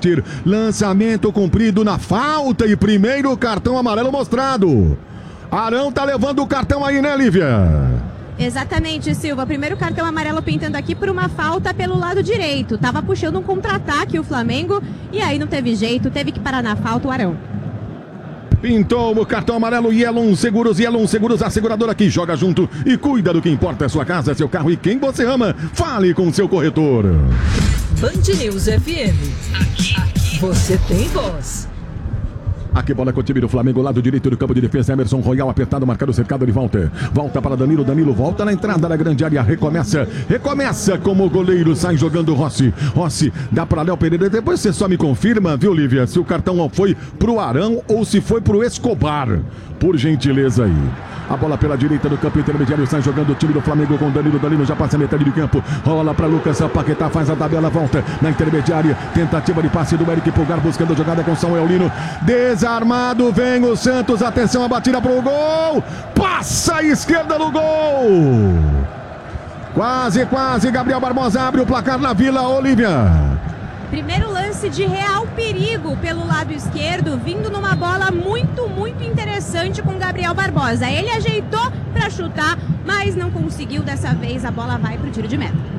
bater. Lançamento cumprido na falta e primeiro cartão amarelo mostrado. Arão tá levando o cartão aí, né, Lívia? Exatamente, Silva. Primeiro cartão amarelo pintando aqui por uma falta pelo lado direito. Tava puxando um contra-ataque o Flamengo e aí não teve jeito, teve que parar na falta o Arão. Pintou o cartão amarelo. Yellow Seguros, a seguradora que joga junto e cuida do que importa. É sua casa, seu carro e quem você ama. Fale com seu corretor. Band News FM. Aqui você tem voz. Aqui bola com o time do Flamengo, lado direito do campo de defesa. Emerson Royal apertado, marcado, cercado de volta. Volta para Danilo, Danilo volta na entrada da grande área. Recomeça como goleiro, sai jogando Rossi. Rossi dá para Léo Pereira. Depois você só me confirma, viu, Lívia, se o cartão foi pro Arão ou se foi pro Escobar. Por gentileza aí. A bola pela direita do campo intermediário, sai jogando o time do Flamengo com Danilo. Danilo já passa a metade do campo. Rola para Lucas Paquetá, faz a tabela, volta na intermediária. Tentativa de passe do Eric Pulgar, buscando a jogada com Samuel Lino. Desarmado, vem o Santos. Atenção, a batida pro gol. Passa a esquerda no gol. Quase. Gabriel Barbosa abre o placar na Vila, Olívia. Primeiro lance de real perigo pelo lado esquerdo, vindo numa bola muito interessante com Gabriel Barbosa. Ele ajeitou para chutar, mas não conseguiu. Dessa vez a bola vai pro tiro de meta.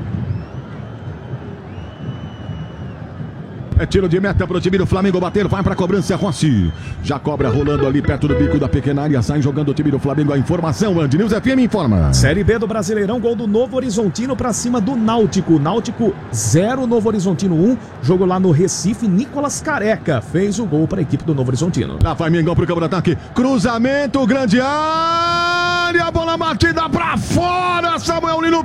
É tiro de meta pro time do Flamengo bater, vai pra cobrança Rossi. Já cobra rolando ali perto do bico da pequena área, sai jogando o time do Flamengo. A informação, Band News FM informa. Série B do Brasileirão, gol do Novo Horizontino pra cima do Náutico. Náutico 0, Novo Horizontino 1. Jogo lá no Recife, Nicolas Careca fez o gol pra equipe do Novo Horizontino. Lá vai Mengão pro campo de ataque. Cruzamento, grande área, bola batida pra fora. Samuel Lino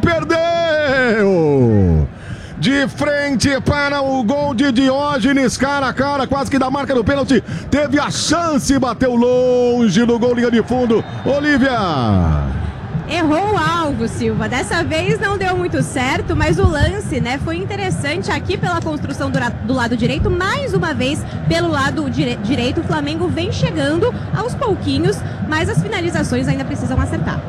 perdeu. De frente para o gol de Diógenes, cara a cara, quase que da marca do pênalti. Teve a chance, bateu longe do gol, linha de fundo. Olívia. Errou o alvo, Silva. Dessa vez não deu muito certo, mas o lance, né, foi interessante aqui pela construção do lado direito. Mais uma vez, pelo lado direito, o Flamengo vem chegando aos pouquinhos, mas as finalizações ainda precisam acertar.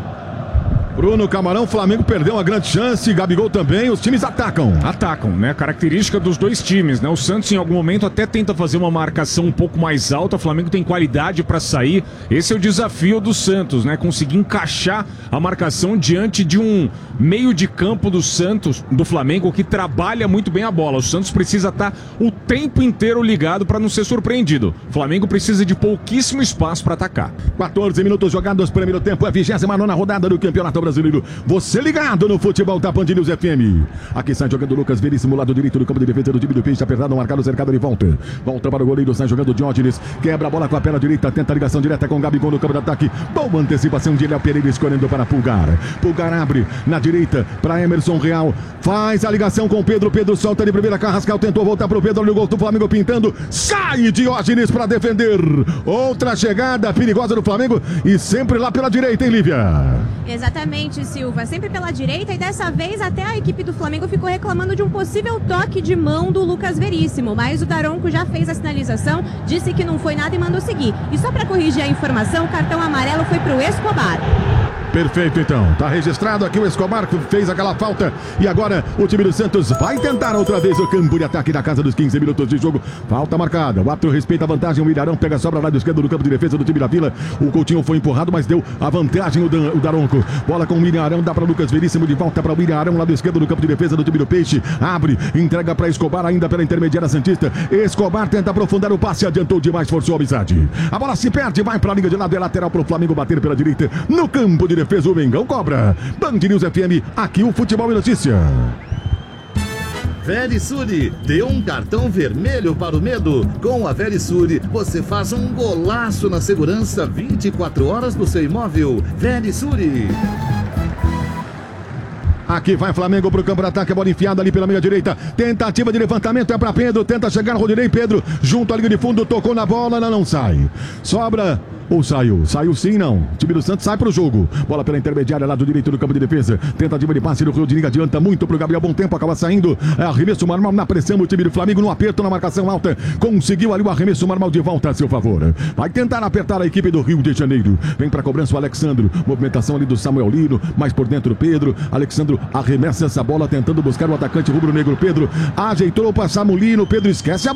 Bruno Camarão, Flamengo perdeu uma grande chance, Gabigol também, os times atacam, né? Característica dos dois times, né? O Santos em algum momento até tenta fazer uma marcação um pouco mais alta, o Flamengo tem qualidade para sair. Esse é o desafio do Santos, né? Conseguir encaixar a marcação diante de um meio de campo do Santos, do Flamengo, que trabalha muito bem a bola. O Santos precisa estar o tempo inteiro ligado para não ser surpreendido. O Flamengo precisa de pouquíssimo espaço para atacar. 14 minutos jogados, primeiro tempo, é a 29ª rodada do Campeonato Brasileiro. Você ligado no futebol da Band News FM. Aqui sai jogando Lucas Veríssimo, lado direito do campo de defesa do time do Peixe, apertado, marcado, cercado de volta. Volta para o goleiro, sai jogando Diógenes, quebra a bola com a perna direita, tenta a ligação direta com o Gabigol no campo de ataque. Boa antecipação de Léo Pereira, escolhendo para Pulgar. Pulgar abre na direita para Emerson Real, faz a ligação com Pedro. Pedro solta de primeira, Carrascal tentou voltar para o Pedro, olha o gol do Flamengo pintando, sai Diógenes para defender. Outra chegada perigosa do Flamengo e sempre lá pela direita, hein, Lívia? Exatamente, Silva, sempre pela direita, e dessa vez até a equipe do Flamengo ficou reclamando de um possível toque de mão do Lucas Veríssimo, mas o Daronco já fez a sinalização, disse que não foi nada e mandou seguir. E só para corrigir a informação, o cartão amarelo foi pro Escobar. Perfeito, então. Tá registrado aqui o Escobar, que fez aquela falta. E agora o time do Santos vai tentar outra vez o campo de ataque da casa dos 15 minutos de jogo. Falta marcada. O árbitro respeita a vantagem. O Ilharão pega a sobra lá do esquerdo do campo de defesa do time da Vila. O Coutinho foi empurrado, mas deu a vantagem o Daronco. Bola com o Ilharão, dá para Lucas Veríssimo, de volta para o Ilharão, lá do esquerdo do campo de defesa do time do Peixe. Abre, entrega para Escobar, ainda pela intermediária santista. Escobar tenta aprofundar o passe, adiantou demais, forçou a amizade. A bola se perde, vai para a liga de lado, é lateral para o Flamengo bater pela direita. No campo de defesa, o Mengão cobra. Band News FM, aqui o Futebol e Notícia. Verisure, dê um cartão vermelho para o medo. Com a Verisure, você faz um golaço na segurança 24 horas do seu imóvel. Verisure. Aqui vai Flamengo pro campo de ataque, a bola enfiada ali pela meia direita. Tentativa de levantamento, é para Pedro, tenta chegar no Rodinei. Pedro, junto à linha de fundo, tocou na bola, ela não sai. Sobra. Ou saiu? Saiu sim, não. O time do Santos sai pro jogo. Bola pela intermediária, lado direito do campo de defesa. Tentativa de passe do Rodinei, adianta muito pro Gabriel. Bom tempo, acaba saindo. Arremesso normal na pressão. O time do Flamengo no aperto, na marcação alta. Conseguiu ali o arremesso normal de volta a seu favor. Vai tentar apertar a equipe do Rio de Janeiro. Vem pra cobrança o Alexandro. Movimentação ali do Samuel Lino. Mais por dentro o Pedro. Alexandro arremessa essa bola tentando buscar o atacante rubro-negro. Pedro ajeitou para Samuel Lino. Pedro esquece a